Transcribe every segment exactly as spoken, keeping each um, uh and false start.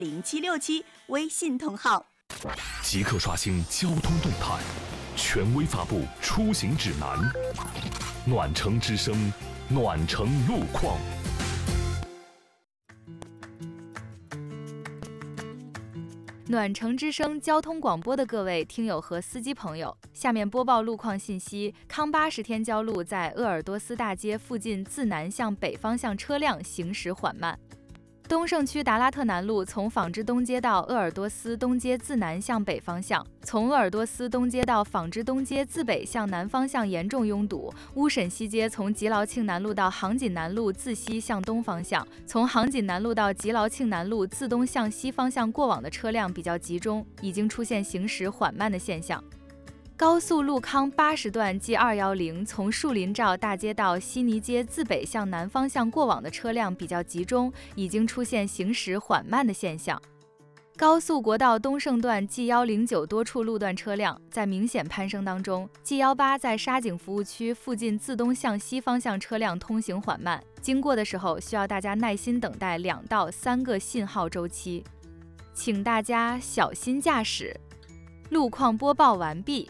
零七六七微信通号。 即刻刷新交通动态，权威发布出行指南。暖城之声，暖城路况。 暖城之声交通广播的各位听友和司机朋友，下面播报路况信息。康巴十天交路在鄂尔多斯大街附近自南向北方向车辆行驶缓慢。东胜区达拉特南路从纺织东街到鄂尔多斯东街自南向北方向，从鄂尔多斯东街到纺织东街自北向南方向严重拥堵。乌沈西街从吉劳庆南路到杭锦南路自西向东方向，从杭锦南路到吉劳庆南路自东向西方向过往的车辆比较集中，已经出现行驶缓慢的现象。高速路康八十段 G 二一零从树林照大街到悉尼街自北向南方向过往的车辆比较集中，已经出现行驶缓慢的现象。高速国道东胜段 G 一零九多处路段车辆在明显攀升当中。G 一八在沙井服务区附近自东向西方向车辆通行缓慢，经过的时候需要大家耐心等待两到三个信号周期，请大家小心驾驶。路况播报完毕。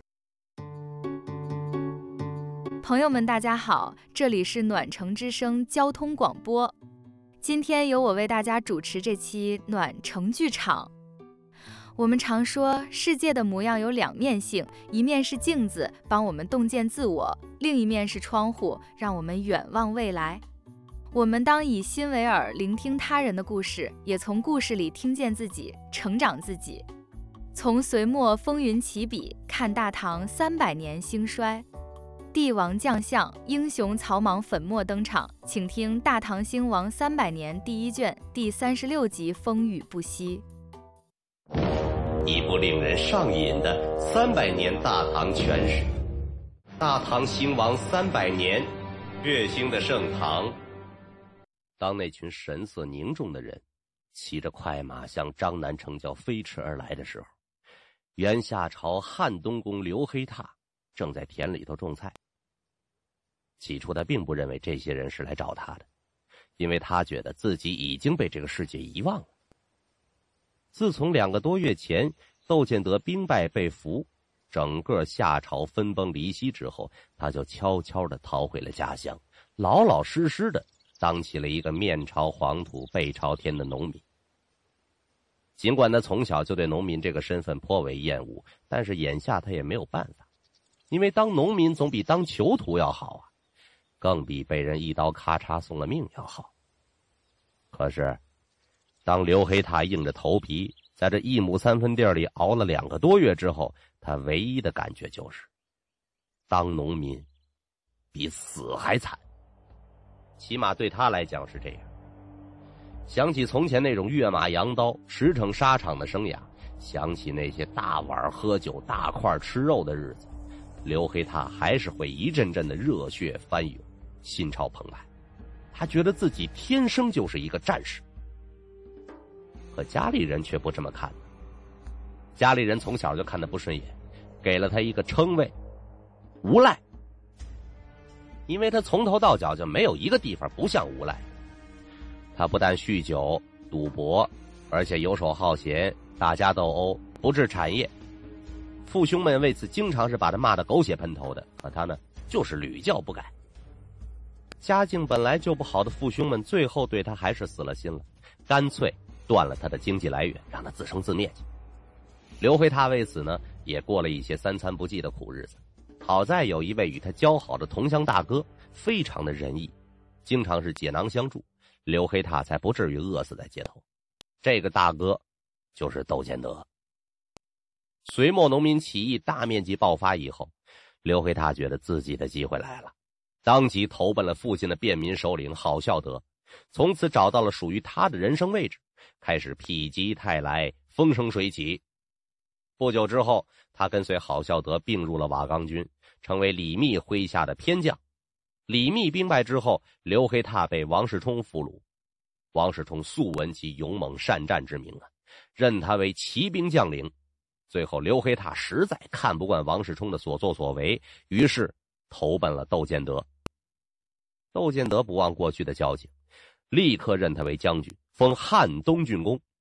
朋友们大家好，这里是暖城之声交通广播，今天由我为大家主持这期暖城剧场。我们常说世界的模样有两面性，一面是镜子，帮我们洞见自我，另一面是窗户，让我们远望未来。我们当以心为耳，聆听他人的故事，也从故事里听见自己，成长自己。从隋末风云起笔，看大唐三百年兴衰。帝王将相，英雄草莽粉墨登场，请听《大唐兴亡三百年》第一卷第三十六集《风雨不息》。 一部令人上瘾的三百年大唐全史。大唐兴亡三百年，月兴的盛唐。当那群神色凝重的人骑着快马向张南城郊飞驰而来的时候，元夏朝汉东宫刘黑闼正在田里头种菜。起初他并不认为这些人是来找他的，因为他觉得自己已经被这个世界遗忘了。自从两个多月前窦建德兵败被俘，整个夏朝分崩离析之后，他就悄悄地逃回了家乡，老老实实地当起了一个面朝黄土背朝天的农民。尽管他从小就对农民这个身份颇为厌恶，但是眼下他也没有办法，因为当农民总比当囚徒要好啊，更比被人一刀咔嚓送了命要好。可是当刘黑闼硬着头皮在这一亩三分地里熬了两个多月之后，他唯一的感觉就是当农民比死还惨，起码对他来讲是这样。想起从前那种跃马扬刀驰骋沙场的生涯，想起那些大碗喝酒大块吃肉的日子，刘黑闼还是会一阵阵的热血翻涌，心潮澎湃。他觉得自己天生就是一个战士。可家里人却不这么看，家里人从小就看他不顺眼，给了他一个称谓——无赖。因为他从头到脚就没有一个地方不像无赖。他不但酗酒赌博，而且游手好闲，打架斗殴，不治产业。父兄们为此经常是把他骂得狗血喷头的，可他呢就是屡教不改。家境本来就不好的父兄们最后对他还是死了心了，干脆断了他的经济来源，让他自生自灭去。刘黑闼为此呢也过了一些三餐不继的苦日子。好在有一位与他交好的同乡大哥非常的仁义，经常是解囊相助，刘黑闼才不至于饿死在街头。这个大哥就是窦建德。隋末农民起义大面积爆发以后，刘黑闼觉得自己的机会来了，当即投奔了父亲的便民首领郝孝德，从此找到了属于他的人生位置，开始否极泰来，风生水起。不久之后，他跟随郝孝德并入了瓦岗军，成为李密麾下的偏将。李密兵败之后，刘黑闼被王世充俘虏。王世充素闻其勇猛善战之名啊，任他为骑兵将领。最后刘黑闼实在看不惯王世充的所作所为，于是投奔了窦建德。窦建德不忘过去的交情，立刻任他为将军，封汉东郡公。